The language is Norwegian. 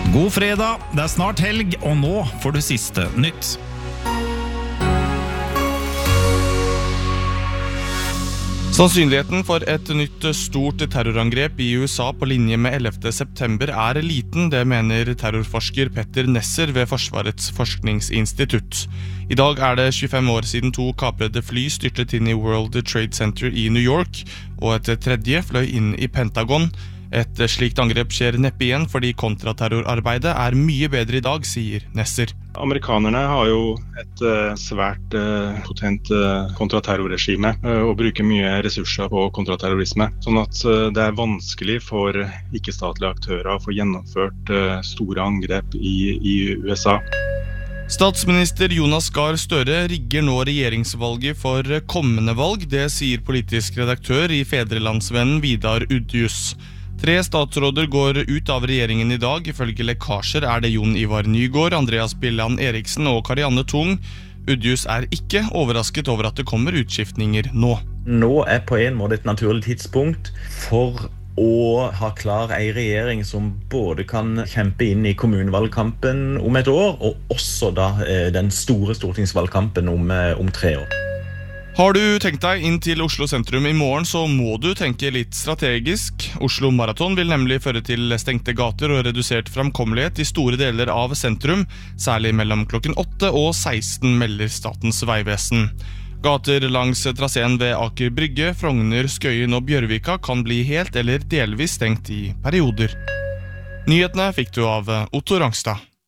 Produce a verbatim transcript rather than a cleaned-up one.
God fredag, det er snart helg, og nå får du siste nytt. Sannsynligheten for et nytt stort terrorangrep i U S A på linje med ellevte september er liten, det mener terrorforsker Petter Nesser ved Forsvarets forskningsinstitutt. I dag er det tjuefem år siden to kaprede fly styrtet inn i World Trade Center i New York, og et tredje fløy inn i Pentagon. Et slikt angrep skjer neppe igjen fordi kontraterrorarbeidet er mye bedre i dag, sier Nesser. Amerikanerne har jo et uh, svært uh, potent uh, kontraterrorregime uh, og bruker mye ressurser på kontraterrorisme, sånn at uh, det er vanskelig for ikke-statlige aktører å få gjennomført uh, store angrep i, i U S A. Statsminister Jonas Gahr Støre rigger nå regjeringsvalget for kommende valg, det sier politisk redaktør i Fedrelandsvennen Vidar Udjus. Tre statsråder går ut av regjeringen i dag. Ifølge lekkasjer er det Jon Ivar Nygård, Andreas Billand Eriksen og Karianne Tung. Udjus er ikke overrasket over at det kommer utskiftninger nå. Nå er på en måte et naturlig tidspunkt for å ha klar en regjering som både kan kjempe inn i kommunevalgkampen om et år, og også da den store stortingsvalgkampen om, om tre år. Har du tenkt deg inn til Oslo sentrum i morgen, så må du tenke litt strategisk. Oslo Marathon vil nemlig føre til stengte gater og redusert framkommelighet i store deler av sentrum, særlig mellom klokken åtte og seksten, melder Statens vegvesen. Gater langs traseen ved Aker Brygge, Frogner, Skøyen og Bjørvika kan bli helt eller delvis stengt i perioder. Nyhetene fikk du av Otto Rangstad.